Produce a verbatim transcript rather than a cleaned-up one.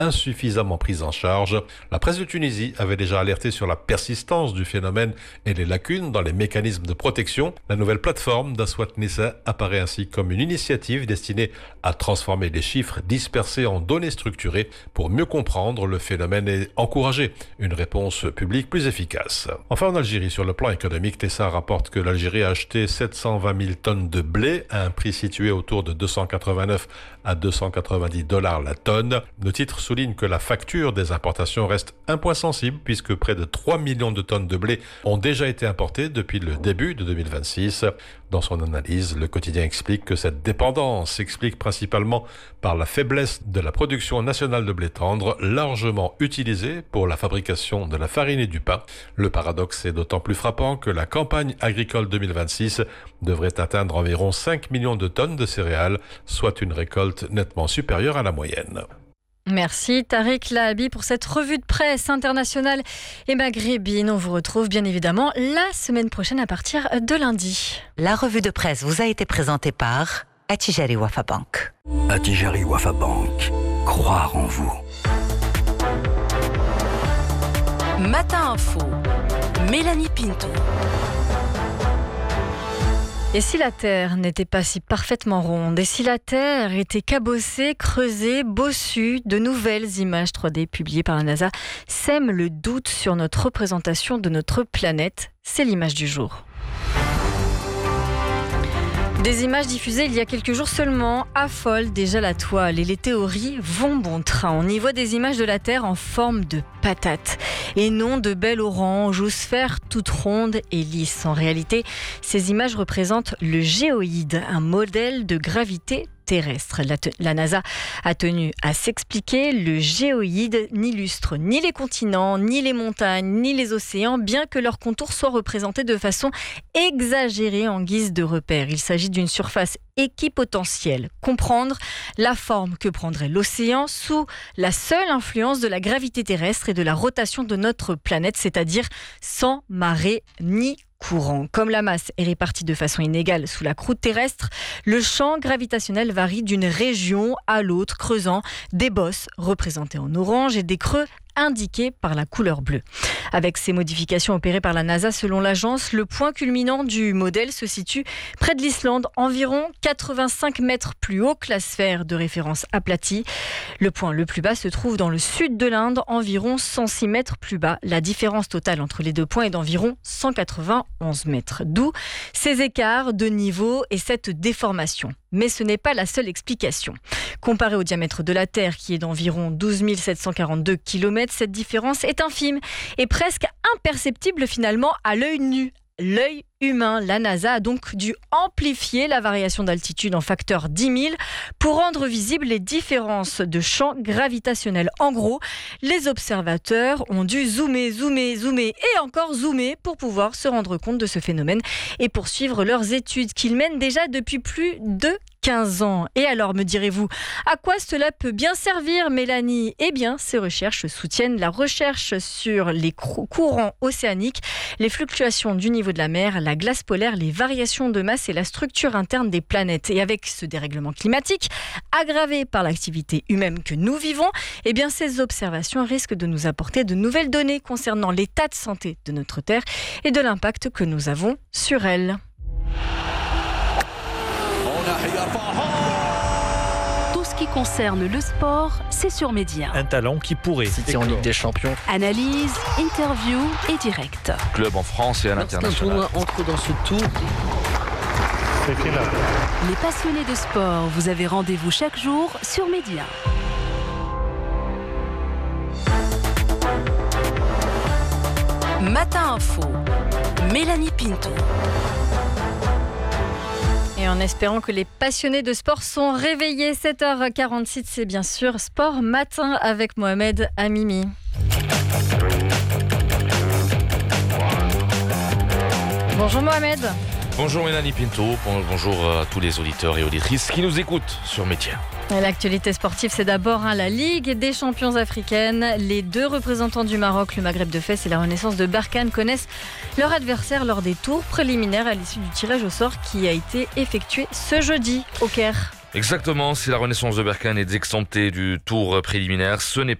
insuffisamment prises en charge. La presse de Tunisie avait déjà alerté sur la persistance du phénomène et les lacunes dans les mécanismes de protection. La nouvelle plateforme d'Aswat Nissa apparaît ainsi comme une initiative destinée à transformer les chiffres dispersés en données structurées pour mieux comprendre le phénomène et encourager une réponse publique plus efficace. Enfin, en Algérie, sur le plan économique, Tessa rapporte que l'Algérie a acheté sept cent vingt mille tonnes de blé à un prix situé autour de deux cent quatre-vingt-neuf à deux cent quatre-vingt-dix dollars la tonne. Le titre souligne que la facture des importations reste un point sensible puisque près de trois millions de tonnes de blé ont déjà été importées depuis le début de deux mille vingt-six. Dans son analyse, le quotidien explique que cette dépendance s'explique principalement par la faiblesse de la production nationale de blé tendre, largement utilisée pour la fabrication de la farine et du pain. Le paradoxe est d'autant plus frappant que la campagne agricole deux mille vingt-six devrait atteindre environ cinq millions de tonnes de céréales, soit une récolte nettement supérieure à la moyenne. Merci Tariq Lahabi pour cette revue de presse internationale et maghrébine. On vous retrouve bien évidemment la semaine prochaine à partir de lundi. La revue de presse vous a été présentée par Attijari Wafa Bank. Attijari Wafa Bank. Croire en vous. Matin Info. Mélanie Pinto. Et si la Terre n'était pas si parfaitement ronde, et si la Terre était cabossée, creusée, bossue, de nouvelles images trois D publiées par la NASA sèment le doute sur notre représentation de notre planète. C'est l'image du jour. Des images diffusées il y a quelques jours seulement affolent déjà la toile et les théories vont bon train. On y voit des images de la Terre en forme de patate et non de belle orange ou sphère toute ronde et lisse. En réalité, ces images représentent le géoïde, un modèle de gravité terrestre. La, te- la NASA a tenu à s'expliquer. Le géoïde n'illustre ni les continents, ni les montagnes, ni les océans, bien que leurs contours soient représentés de façon exagérée en guise de repère. Il s'agit d'une surface équipotentielle. Comprendre la forme que prendrait l'océan sous la seule influence de la gravité terrestre et de la rotation de notre planète, c'est-à-dire sans marée ni courant. Comme la masse est répartie de façon inégale sous la croûte terrestre, le champ gravitationnel varie d'une région à l'autre, creusant des bosses représentées en orange et des creux indiqués par la couleur bleue. Avec ces modifications opérées par la NASA, selon l'agence, le point culminant du modèle se situe près de l'Islande, environ quatre-vingt-cinq mètres plus haut que la sphère de référence aplatie. Le point le plus bas se trouve dans le sud de l'Inde, environ cent six mètres plus bas. La différence totale entre les deux points est d'environ cent quatre-vingt-onze mètres. D'où ces écarts de niveau et cette déformation. Mais ce n'est pas la seule explication. Comparé au diamètre de la Terre, qui est d'environ douze mille sept cent quarante-deux kilomètres, cette différence est infime et presque imperceptible finalement à l'œil nu. L'œil humain. La NASA a donc dû amplifier la variation d'altitude en facteur dix mille pour rendre visibles les différences de champ gravitationnel. En gros, les observateurs ont dû zoomer, zoomer, zoomer et encore zoomer pour pouvoir se rendre compte de ce phénomène et poursuivre leurs études qu'ils mènent déjà depuis plus de quinze ans. Et alors, me direz-vous, à quoi cela peut bien servir, Mélanie ? Eh bien, ces recherches soutiennent la recherche sur les courants océaniques, les fluctuations du niveau de la mer, la glace polaire, les variations de masse et la structure interne des planètes. Et avec ce dérèglement climatique, aggravé par l'activité humaine que nous vivons, eh bien, ces observations risquent de nous apporter de nouvelles données concernant l'état de santé de notre Terre et de l'impact que nous avons sur elle. Tout ce qui concerne le sport, c'est sur Média. Un talent qui pourrait citer en Ligue des Champions. Analyse, interview et direct. Club en France et à l'international. Lorsqu'un tournoi entre dans ce tour, les passionnés de sport, vous avez rendez-vous chaque jour sur Média. Matin Info, Mélanie Pinto. Et en espérant que les passionnés de sport sont réveillés, sept heures quarante-six, c'est bien sûr Sport Matin avec Mohamed Amimi. Bonjour Mohamed. Bonjour Mélanie Pinto, bonjour à tous les auditeurs et auditrices qui nous écoutent sur Média. L'actualité sportive, c'est d'abord hein, la Ligue des champions africaines. Les deux représentants du Maroc, le Maghreb de Fès et la Renaissance de Berkane, connaissent leur adversaire lors des tours préliminaires à l'issue du tirage au sort qui a été effectué ce jeudi au Caire. Exactement, si la Renaissance de Berkane est exemptée du tour préliminaire, ce n'est